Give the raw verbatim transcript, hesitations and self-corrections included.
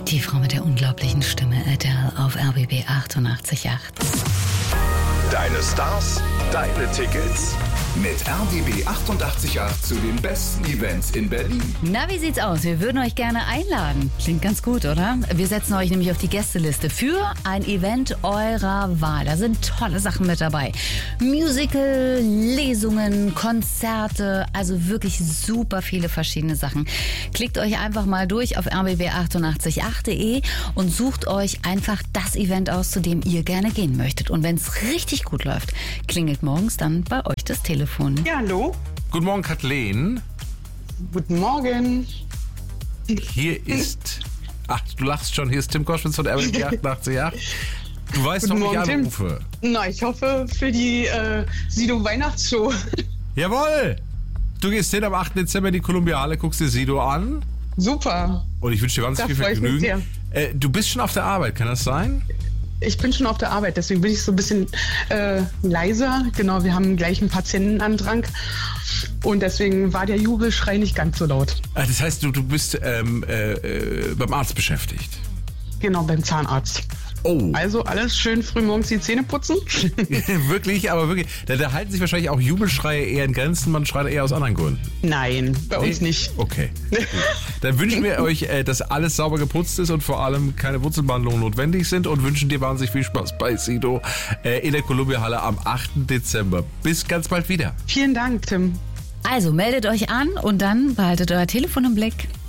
Die Frau mit der unglaublichen Stimme, Adele, auf R B B achtundachtzig Komma acht. Deine Stars, deine Tickets. Mit R B B achtundachtzig Komma acht zu den besten Events in Berlin. Na, wie sieht's aus? Wir würden euch gerne einladen. Klingt ganz gut, oder? Wir setzen euch nämlich auf die Gästeliste für ein Event eurer Wahl. Da sind tolle Sachen mit dabei. Musical, Lesungen, Konzerte, also wirklich super viele verschiedene Sachen. Klickt euch einfach mal durch auf r b b achtundachtzig Komma acht punkt de und sucht euch einfach das Event aus, zu dem ihr gerne gehen möchtet. Und wenn es richtig gut läuft, klingelt morgens dann bei euch das Telefon. Ja, hallo. Guten Morgen, Kathleen. Guten Morgen. Hier ist... Ach, du lachst schon. Hier ist Tim Koschwitz von R B B achtundachtzig Komma acht. Du weißt, Guten warum ich Morgen, anrufe. Tim. Na, ich hoffe für die äh, Sido Weihnachtsshow. Jawohl! Du gehst hin am achten Dezember in die Columbia Halle, guckst dir Sido an. Super. Und ich wünsche dir ganz Da viel freue ich mich Vergnügen. Äh, du bist schon auf der Arbeit, kann das sein? Ich bin schon auf der Arbeit, deswegen bin ich so ein bisschen äh, leiser. Genau, wir haben gleich einen Patientenandrang. Und deswegen war der Jubelschrei nicht ganz so laut. Ah, das heißt, du, du bist ähm, äh, äh, beim Arzt beschäftigt. Genau, beim Zahnarzt. Oh. Also alles schön früh morgens die Zähne putzen. Wirklich, aber wirklich. Da, da halten sich wahrscheinlich auch Jubelschreie eher in Grenzen. Man schreit eher aus anderen Gründen. Nein, bei uns Nee? nicht. Okay. Gut. Dann wünschen wir euch, äh, dass alles sauber geputzt ist und vor allem keine Wurzelbehandlungen notwendig sind und wünschen dir wahnsinnig viel Spaß bei Sido äh, in der Columbia Halle am achten Dezember. Bis ganz bald wieder. Vielen Dank, Tim. Also meldet euch an und dann behaltet euer Telefon im Blick.